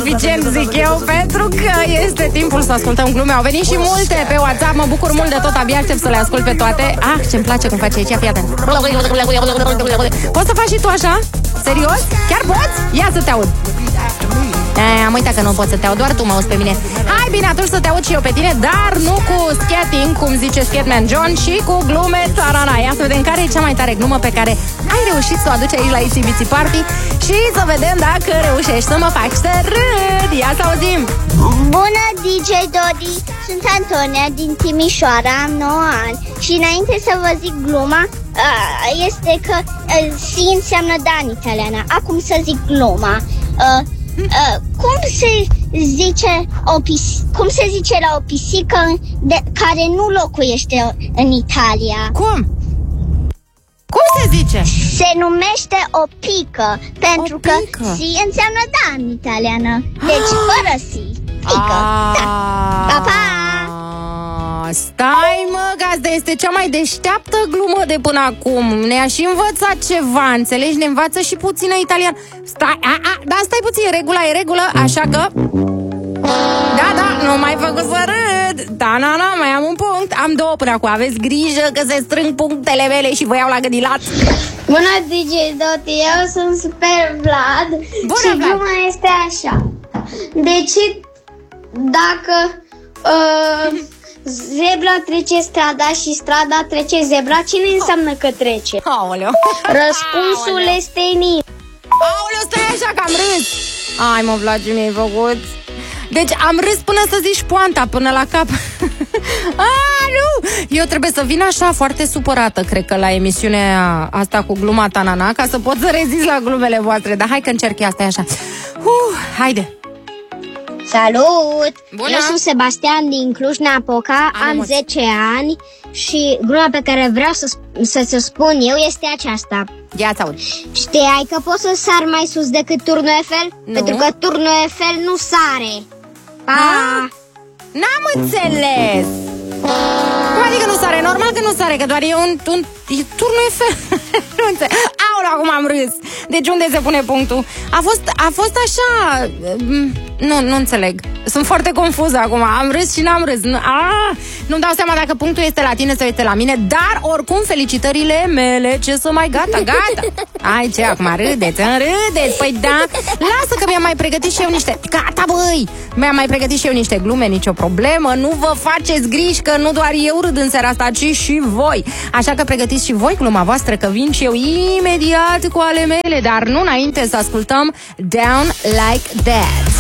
suficient, zic eu, pentru că este timpul să ascultăm glume. Au venit și multe pe WhatsApp, mă bucur mult de tot, abia aștept să le ascult pe toate. Ah, ce-mi place cum face aici, fii atent. Poți să faci și tu așa? Serios? Chiar poți? Ia să te aud. Am uitat că nu pot să te aud, doar tu mă auzi pe mine. Hai bine, atunci să te aud și eu pe tine, dar nu cu skating, cum zice Skatman John, și cu glume tarana. Ia să vedem care e cea mai tare glumă pe care ai reușit să o aduci aici la Itsy Bitsy Party și să vedem dacă reușești să mă faci să râd. Ia să auzim. Bună, DJ Dodi! Sunt Antonia din Timișoara, am 9 ani și înainte să vă zic gluma, este că si înseamnă da în italiană. Acum să zic gluma. Cum se zice la o pisică care nu locuiește în Italia? Cum se zice? Se numește o pică, pentru că si înseamnă da în italiană. Deci fără si, pică. Da. Pa, pa! Stai mă, gazda, este cea mai deșteaptă glumă de până acum. Ne-a și învățat ceva, înțelegi? Ne învață și puțină italian. Stai puțin, e regulă, așa că... Da, nu mai făcut să râd. Da, mai am un punct. Am 2 până acum, aveți grijă că se strâng punctele mele și vă iau la gâdilat. Bună, DJ Doti, eu sunt Super Vlad. Bună, și Vlad. gluma este așa. Deci, dacă zebra trece strada și strada trece zebra, cine înseamnă că trece? Aoleu. Răspunsul este nimeni. Aoleu, stai așa că am râs. Ai mă, Vlad, ce mi-ai făcut. Deci am râs până să zici poanta, până la cap. Nu! Eu trebuie să vin așa foarte supărată, cred că la emisiunea asta cu gluma tanana, ca să pot să rezist la glumele voastre. Dar hai că încerc asta așa. Haide. Salut! Bună! Eu sunt Sebastian din Cluj-Napoca, am 10 ani și gluma pe care vreau să spun eu este aceasta. Ia-ți aud. Știai că poți să sari mai sus decât turnul Eiffel? Nu. Pentru că turnul Eiffel nu sare. Pa! N-am înțeles. Cum adică nu sare? Normal că nu sare, că doar e un turnul Eiffel. Nu înțeleg. Aoleu, acum am râs. Deci unde se pune punctul? A fost așa... Nu înțeleg. Sunt foarte confuză acum. Am râs și n-am râs. Nu-mi dau seama dacă punctul este la tine sau este la mine. Dar oricum felicitările mele. Ce să mai gata. Ai ce, acum râdeți. Păi da, lasă că mi-am mai pregătit și eu niște... Gata, băi! Mi-am mai pregătit și eu niște glume, nicio problemă. Nu vă faceți griji că nu doar eu râd în seara asta, ci și voi. Așa că pregătiți și voi gluma voastră, că vin și eu imediat cu ale mele. Dar nu înainte să ascultăm Down Like That.